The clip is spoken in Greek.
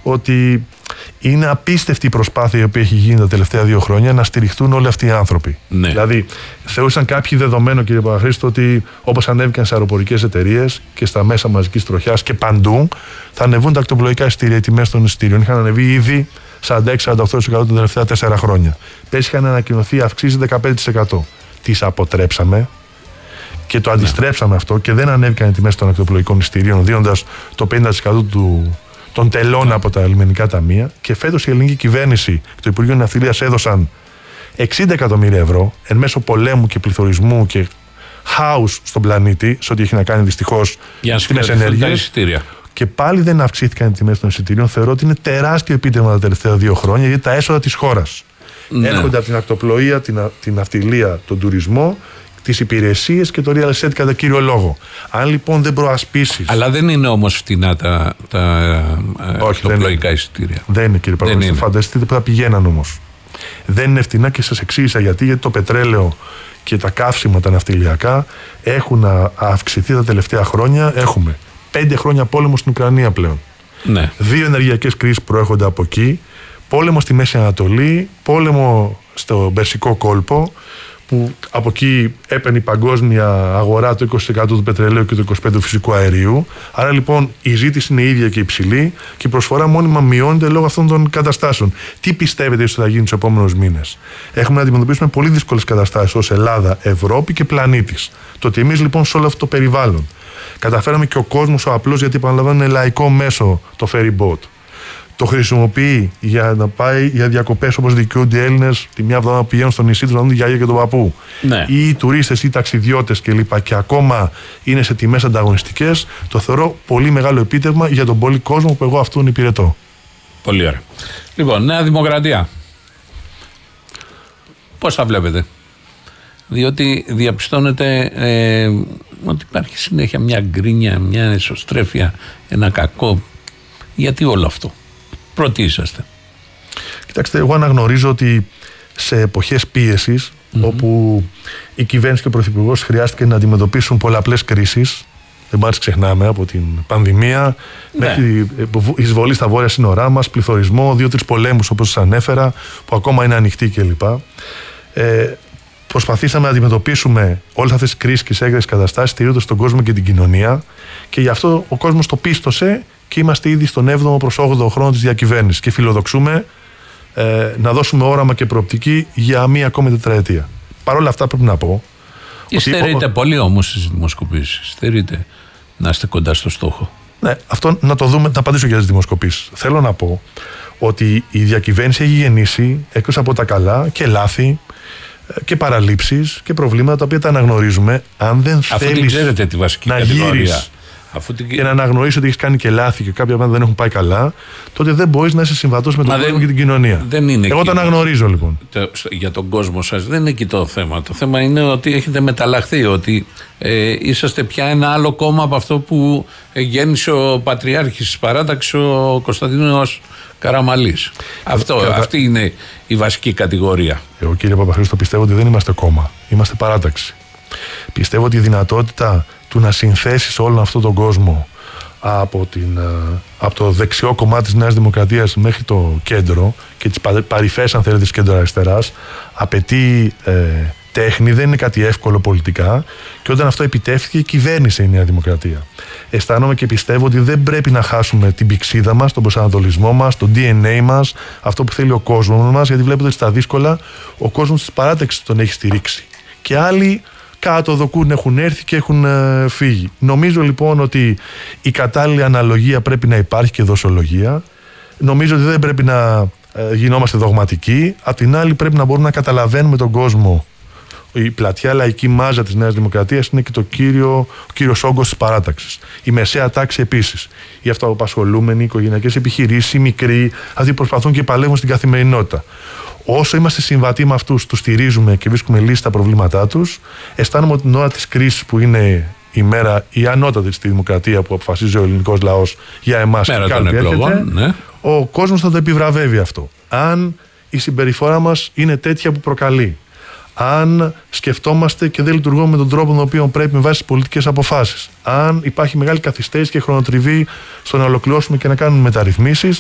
ότι είναι απίστευτη η προσπάθεια η οποία έχει γίνει τα τελευταία 2 χρόνια να στηριχτούν όλοι αυτοί οι άνθρωποι. Ναι. Δηλαδή, θεωρούσαν κάποιοι δεδομένο, κύριε Παπαχρήστο, ότι όπως ανέβηκαν σε αεροπορικές εταιρείες και στα μέσα μαζικής τροχιάς και παντού, θα ανεβούν τα ακτοπλοϊκά εισιτήρια, οι τιμές των εισιτήριων. Είχαν ανεβεί ήδη 46-48% τα τελευταία 4 χρόνια. Πέρσι είχαν ανακοινωθεί αυξήσεις 15%. Τις αποτρέψαμε και το αντιστρέψαμε αυτό και δεν ανέβηκαν οι τιμές των ακτοπλοϊκών εισιτήριων, δίνοντας το 50% των τελών από τα λιμενικά ταμεία. Και φέτος η ελληνική κυβέρνηση και το Υπουργείο Ναυτιλίας έδωσαν 60 εκατομμύρια ευρώ εν μέσω πολέμου και πληθωρισμού και χάους στον πλανήτη, σε ό,τι έχει να κάνει δυστυχώς τις τιμές ενέργειας. Και πάλι δεν αυξήθηκαν οι τιμές των εισιτήριων. Θεωρώ ότι είναι τεράστιο επίτευγμα τα τελευταία 2 χρόνια, γιατί τα έσοδα της χώρας έρχονται από την ακτοπλοεία, την ναυτιλία, τον τουρισμό, τις υπηρεσίες και το real estate κατά κύριο λόγο. Αν λοιπόν δεν προασπίσεις. Αλλά δεν είναι όμως φτηνά τα ακτοπλοϊκά εισιτήρια. Δεν είναι, κύριε Παπαχρήστο. Φανταστείτε που θα πηγαίναν όμως. Δεν είναι φτηνά και σας εξήγησα γιατί το πετρέλαιο και τα καύσιμα τα ναυτιλιακά έχουν αυξηθεί τα τελευταία χρόνια. Έχουμε 5 χρόνια πόλεμο στην Ουκρανία πλέον. Ναι. 2 ενεργειακές κρίσεις προέρχονται από εκεί. Πόλεμο στη Μέση Ανατολή, πόλεμο στο Περσικό κόλπο, που από εκεί έπαιρνε η παγκόσμια αγορά το 20% του πετρελαίου και το 25% του φυσικού αερίου. Άρα λοιπόν η ζήτηση είναι ίδια και υψηλή και η προσφορά μόνιμα μειώνεται λόγω αυτών των καταστάσεων. Τι πιστεύετε ότι θα γίνει τους επόμενους μήνες? Έχουμε να αντιμετωπίσουμε πολύ δύσκολες καταστάσεις ως Ελλάδα, Ευρώπη και πλανήτης. Το ότι εμείς λοιπόν σε όλο αυτό το περιβάλλον καταφέραμε και ο κόσμος ο απλός, γιατί επαναλαμβάνω είναι λαϊκό μέσο το ferry boat, το χρησιμοποιεί για να πάει για διακοπές όπως δικαιούνται οι Έλληνες τη μια εβδομάδα που πηγαίνουν στο νησί τους να δουν τη γιαγιά και τον παππού. Ναι. Ή οι τουρίστες ή οι ταξιδιώτες κλπ. Και ακόμα είναι σε τιμές ανταγωνιστικές. Το θεωρώ πολύ μεγάλο επίτευγμα για τον πολύ κόσμο που εγώ αυτόν υπηρετώ. Πολύ ωραία. Λοιπόν, Νέα Δημοκρατία. Πώς θα βλέπετε? Διότι διαπιστώνεται ότι υπάρχει συνέχεια μια γκρίνια, μια εσωστρέφεια, ένα κακό. Γιατί όλο αυτό? Πρώτοι είσαστε. Κοιτάξτε, εγώ αναγνωρίζω ότι σε εποχές πίεσης, όπου η κυβέρνηση και ο Πρωθυπουργός χρειάστηκε να αντιμετωπίσουν πολλαπλές κρίσεις, δεν μας ξεχνάμε, από την πανδημία μέχρι εισβολή στα βόρεια σύνορά μας, πληθωρισμό, 2-3 πολέμους όπως σας ανέφερα, που ακόμα είναι ανοιχτοί κλπ. Προσπαθήσαμε να αντιμετωπίσουμε όλες αυτές τις κρίσεις και τις έγκαιρες καταστάσεις, στηρίζοντας τον κόσμο και την κοινωνία, και γι' αυτό ο κόσμος το πίστωσε. Και είμαστε ήδη στον 7ο προς 8ο χρόνο της διακυβέρνησης και φιλοδοξούμε να δώσουμε όραμα και προοπτική για μία ακόμη τετραετία. Παρ' όλα αυτά πρέπει να πω. Υστερείτε πολύ όμως στις δημοσκοπήσεις. Υστερείτε να είστε κοντά στο στόχο. Ναι, αυτό να το δούμε, να απαντήσω για τις δημοσκοπήσεις. Θέλω να πω ότι η διακυβέρνηση έχει γεννήσει εκτός από τα καλά και λάθη και παραλήψεις και προβλήματα τα οποία τα αναγνωρίζουμε. Αν δεν θέλεις να γύρεις και να αναγνωρίσεις ότι έχεις κάνει και λάθη και κάποια πράγματα δεν έχουν πάει καλά, τότε δεν μπορείς να είσαι συμβατός με τον κόσμο και την κοινωνία. Εγώ το αναγνωρίζω λοιπόν. Για τον κόσμο σας δεν είναι εκεί το θέμα. Το θέμα είναι ότι έχετε μεταλλαχθεί, ότι είσαστε πια ένα άλλο κόμμα από αυτό που γέννησε ο Πατριάρχης της Παράταξης, ο Κωνσταντίνος Καραμαλής. Αυτή είναι η βασική κατηγορία. Εγώ, κύριε Παπαχρήστο, πιστεύω ότι δεν είμαστε κόμμα. Είμαστε παράταξη. Πιστεύω ότι η δυνατότητα του να συνθέσεις όλον αυτόν τον κόσμο από το δεξιό κομμάτι της Νέας Δημοκρατίας μέχρι το κέντρο και τις παρυφές, αν θέλετε, της κέντρο-αριστεράς, απαιτεί τέχνη, δεν είναι κάτι εύκολο πολιτικά, και όταν αυτό επιτεύχθηκε κυβέρνησε η Νέα Δημοκρατία. Αισθάνομαι και πιστεύω ότι δεν πρέπει να χάσουμε την πηξίδα μας, τον προσανατολισμό μας, το DNA μας, αυτό που θέλει ο κόσμος μας, γιατί βλέπετε ότι στα δύσκολα ο κόσμος της παράταξης τον έχει στηρίξει. Και άλλοι κάτω δοκούν, έχουν έρθει και έχουν φύγει. Νομίζω λοιπόν ότι η κατάλληλη αναλογία πρέπει να υπάρχει και δοσολογία. Νομίζω ότι δεν πρέπει να γινόμαστε δογματικοί. Απ' την άλλη πρέπει να μπορούμε να καταλαβαίνουμε τον κόσμο. Η πλατιά λαϊκή μάζα της Νέας Δημοκρατίας είναι και ο κύριος όγκος της παράταξης. Η μεσαία τάξη επίσης. Οι αυτοαπασχολούμενοι, οι οικογενειακές επιχειρήσεις, οι μικροί, αυτοί προσπαθούν και παλεύουν στην καθημερινότητα. Όσο είμαστε συμβατοί με αυτούς, τους στηρίζουμε και βρίσκουμε λύσεις στα προβλήματά τους, αισθάνομαι ότι την ώρα της κρίσης, που είναι η μέρα η ανώτατη στη δημοκρατία που αποφασίζει ο ελληνικός λαός για εμάς και κάτι έρχεται, ναι, ο κόσμος θα το επιβραβεύει αυτό. Αν η συμπεριφορά μας είναι τέτοια που προκαλεί, αν σκεφτόμαστε και δεν λειτουργούμε με τον τρόπο τον οποίο πρέπει με βάση τις πολιτικές αποφάσεις, αν υπάρχει μεγάλη καθυστέρηση και χρονοτριβή στο να ολοκληρώσουμε και να κάνουμε μεταρρυθμίσεις,